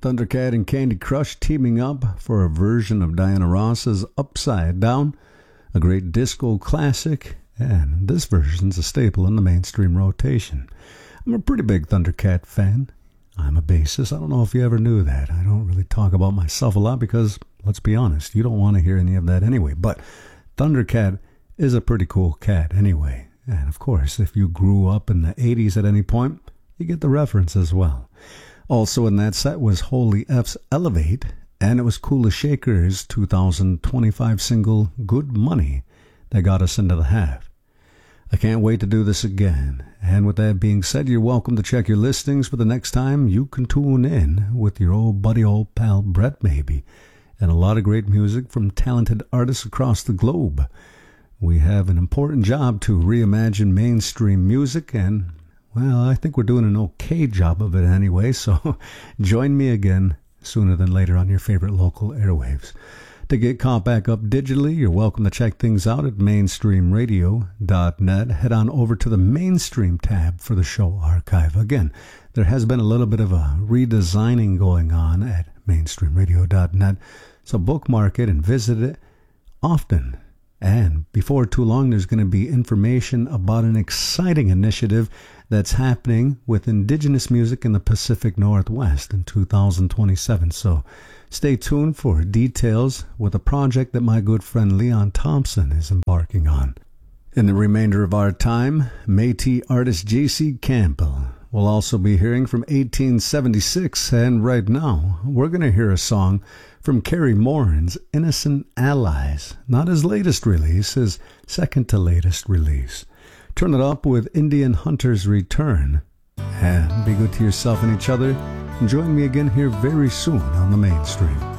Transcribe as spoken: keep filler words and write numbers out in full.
Thundercat and Candy Crush teaming up for a version of Diana Ross's Upside Down, a great disco classic, and this version's a staple in the mainstream rotation. I'm a pretty big Thundercat fan. I'm a bassist. I don't know if you ever knew that. I don't really talk about myself a lot because, let's be honest, you don't want to hear any of that anyway. But Thundercat is a pretty cool cat anyway. And of course, if you grew up in the eighties at any point, you get the reference as well. Also in that set was Holy F's Elevate, and it was Kula Shaker's two thousand twenty-five single Good Money that got us into the half. I can't wait to do this again. And with that being said, you're welcome to check your listings for the next time you can tune in with your old buddy, old pal Brett maybe, and a lot of great music from talented artists across the globe. We have an important job to reimagine mainstream music, and well, I think we're doing an okay job of it anyway, so join me again sooner than later on your favorite local airwaves. To get caught back up digitally, you're welcome to check things out at mainstream radio dot net. Head on over to the Mainstream tab for the show archive. Again, there has been a little bit of a redesigning going on at mainstream radio dot net, so bookmark it and visit it often. And before too long, there's going to be information about an exciting initiative that's happening with indigenous music in the Pacific Northwest in two thousand twenty-seven. So stay tuned for details with a project that my good friend Leon Thompson is embarking on. In the remainder of our time, Métis artist J C Campbell. We'll also be hearing from eighteen seventy-six, and right now we're going to hear a song from Kerry Moran's Innocent Allies. Not his latest release, his second to latest release. Turn it up with Indian Hunter's Return. And be good to yourself and each other. And join me again here very soon on the Mainstream.